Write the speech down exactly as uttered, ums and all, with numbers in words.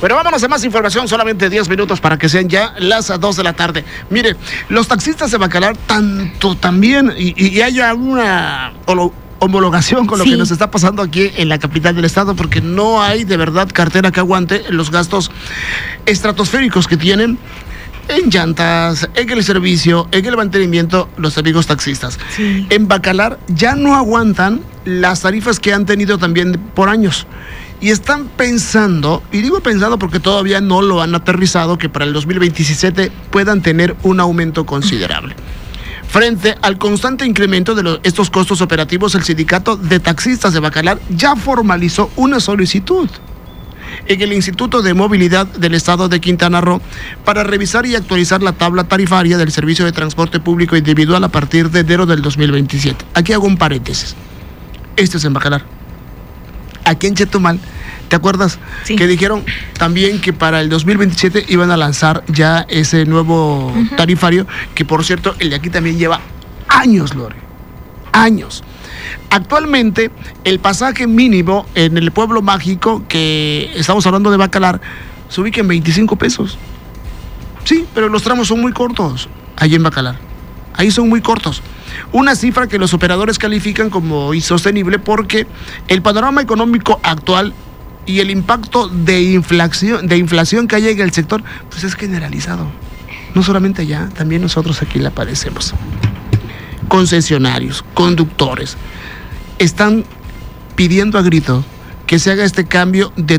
Pero vámonos a más información, solamente diez minutos para que sean ya las dos de la tarde. Mire, los taxistas de Bacalar, tanto también, y, y haya una homologación con lo sí. que nos está pasando aquí en la capital del estado, porque no hay de verdad cartera que aguante los gastos estratosféricos que tienen en llantas, en el servicio, en el mantenimiento, los amigos taxistas. Sí. En Bacalar ya no aguantan las tarifas que han tenido también por años. Y están pensando, y digo pensando porque todavía no lo han aterrizado, que para el dos mil veintisiete puedan tener un aumento considerable. Frente al constante incremento de los, estos costos operativos, el sindicato de taxistas de Bacalar ya formalizó una solicitud en el Instituto de Movilidad del Estado de Quintana Roo para revisar y actualizar la tabla tarifaria del servicio de transporte público individual a partir de enero del dos mil veintisiete. Aquí hago un paréntesis. Este es en Bacalar. Aquí en Chetumal, ¿te acuerdas? Sí. Que dijeron también que para el dos mil veintisiete iban a lanzar ya ese nuevo uh-huh. tarifario, que por cierto, el de aquí también lleva años, Lore, años. Actualmente, el pasaje mínimo en el pueblo mágico, que estamos hablando de Bacalar, se ubica en veinticinco pesos. Sí, pero los tramos son muy cortos, allí en Bacalar. Ahí son muy cortos. Una cifra que los operadores califican como insostenible porque el panorama económico actual y el impacto de inflación, de inflación que hay en el sector, pues es generalizado. No solamente allá, también nosotros aquí le padecemos. Concesionarios, conductores, están pidiendo a grito que se haga este cambio de